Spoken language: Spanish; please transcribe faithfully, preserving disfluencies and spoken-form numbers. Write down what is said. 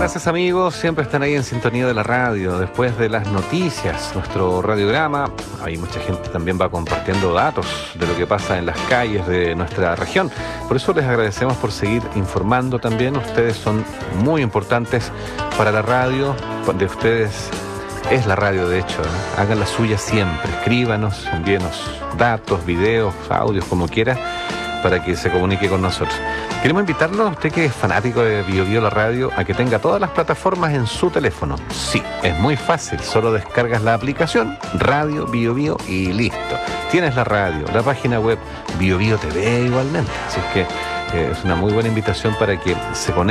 Gracias amigos, siempre están ahí en sintonía de la radio, después de las noticias, nuestro radiograma. Hay mucha gente también va compartiendo datos de lo que pasa en las calles de nuestra región. Por eso les agradecemos por seguir informando también. Ustedes son muy importantes para la radio, de ustedes es la radio de hecho, ¿eh? Hagan la suya siempre, escríbanos, envíenos datos, videos, audios, como quiera, para que se comunique con nosotros. Queremos invitarlo a usted que es fanático de Bio Bio la radio a que tenga todas las plataformas en su teléfono. Sí, es muy fácil, solo descargas la aplicación Radio Bio Bio y listo. Tienes la radio, la página web Bio Bio T V igualmente, así es que eh, es una muy buena invitación para que se conecte